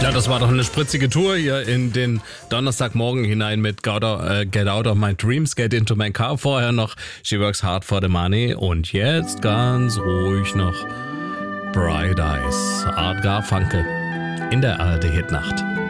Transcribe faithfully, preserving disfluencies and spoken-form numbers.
Ja, das war doch eine spritzige Tour hier in den Donnerstagmorgen hinein mit Get Out, äh, Get Out of My Dreams, Get Into My Car. Vorher noch She Works Hard for the Money und jetzt ganz ruhig noch Bright Eyes, Art Garfunkel in der A R D Hitnacht.